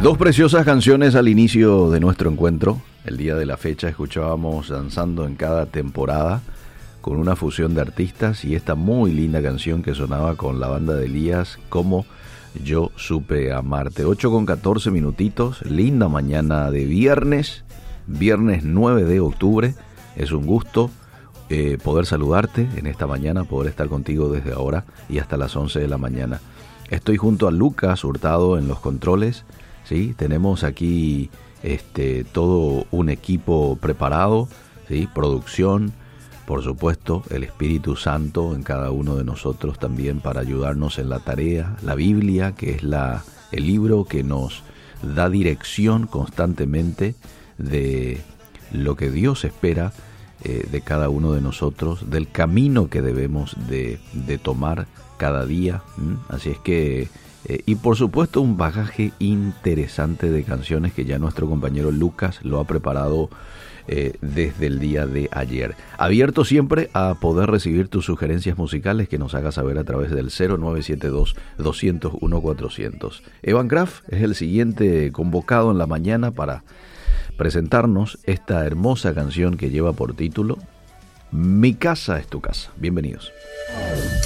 Dos preciosas canciones al inicio de nuestro encuentro. El día de la fecha escuchábamos Danzando en cada temporada, con una fusión de artistas, y esta muy linda canción que sonaba con la banda de Elías, Como yo supe amarte. 8:14 minutitos, linda mañana de viernes 9 de octubre. Es un gusto poder saludarte en esta mañana, poder estar contigo desde ahora y hasta las 11 de la mañana. Estoy junto a Lucas Hurtado en los controles. ¿Sí? Tenemos aquí todo un equipo preparado, ¿sí? Producción, por supuesto, el Espíritu Santo en cada uno de nosotros también para ayudarnos en la tarea, la Biblia, que es el libro que nos da dirección constantemente de lo que Dios espera de cada uno de nosotros, del camino que debemos de tomar cada día. Así es que y por supuesto un bagaje interesante de canciones que ya nuestro compañero Lucas lo ha preparado desde el día de ayer. Abierto siempre a poder recibir tus sugerencias musicales que nos hagas saber a través del 0972-201-400. Evan Kraft es el siguiente convocado en la mañana para presentarnos esta hermosa canción que lleva por título Mi casa es tu casa. Bienvenidos.